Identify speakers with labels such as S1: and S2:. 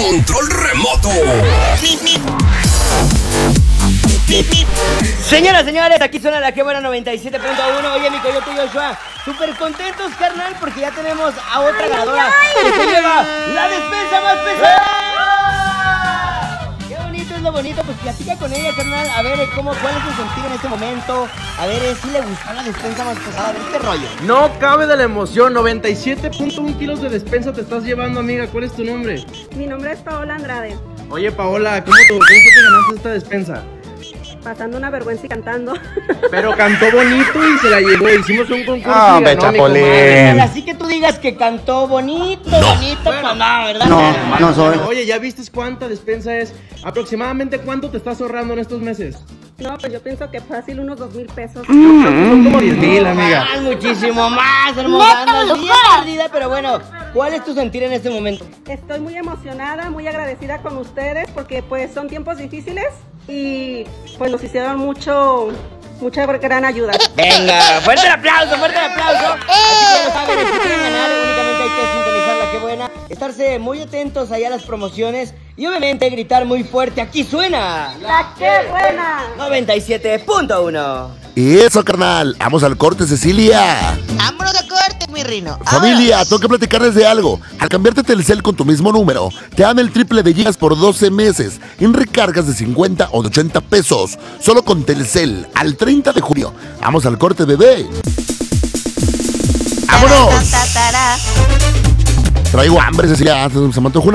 S1: control remoto.
S2: Señoras, señores, aquí suena la que buena 97.1. Oye, mi coyote Joshua, súper contentos, carnal, porque ya tenemos a otra ganadora que se lleva la despensa más pesada. Qué bonito es lo bonito, pues platica con ella, carnal. A ver, cuál es su sentir en este momento. A ver, si le gustó la despensa más pesada. A ver, este rollo.
S3: No cabe de la emoción. 97.1 kilos de despensa te estás llevando, amiga. ¿Cuál es tu nombre?
S4: Mi nombre es Paola Andrade,
S3: Oye, Paola, ¿cómo fue que ganaste esta despensa?
S4: pasando una vergüenza y cantando.
S3: Pero cantó bonito y se la llevó. Hicimos un concurso.
S5: Ah,
S3: y ganó mi
S5: Chapulín.
S3: comadre.
S2: Así que tú digas que cantó bonito, bonito, pues no, ¿verdad?
S5: No soy.
S3: Oye, ¿ya viste cuánta despensa es? ¿Aproximadamente cuánto te estás ahorrando en estos meses?
S4: No, pues yo pienso que fácil unos 2,000 pesos.
S3: Son como 10,000, amiga.
S2: Más, muchísimo más, hermosa. Andas bien perdida, pero bueno, ¿cuál es tu sentir en este momento?
S4: Estoy muy emocionada, muy agradecida con ustedes porque pues son tiempos difíciles y pues nos hicieron mucha gran ayuda.
S2: Venga, fuerte el aplauso, fuerte el aplauso. Así que ya lo saben, si quieren ganar, únicamente hay que sintonizar la que buena, estarse muy atentos allá a las promociones y obviamente gritar muy fuerte. Aquí suena
S4: ¡La que buena!
S2: 97.1.
S6: Y eso, carnal. Vamos al corte, Cecilia.
S7: Vámonos a corte, mi reino.
S6: Familia, tengo que platicarles de algo. Al cambiarte Telcel con tu mismo número, te dan el triple de gigas por 12 meses en recargas de 50 o de 80 pesos. Solo con Telcel, al 30 de junio. Vamos al corte, bebé. ¡Vámonos! Traigo hambre, Cecilia. Se me antojó una